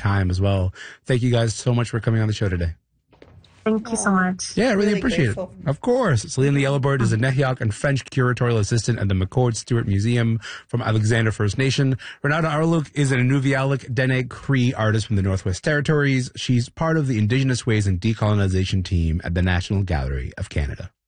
time as well. Thank you guys so much for coming on the show today. Thank you so much. Yeah, I really appreciate it. Of course. Celine the Yellowbird is a Nehiyac and French curatorial assistant at the McCord Stewart Museum from Alexander First Nation. Renata Arluk is an Inuvialuit Dene Cree artist from the Northwest Territories. She's part of the Indigenous Ways and Decolonization team at the National Gallery of Canada.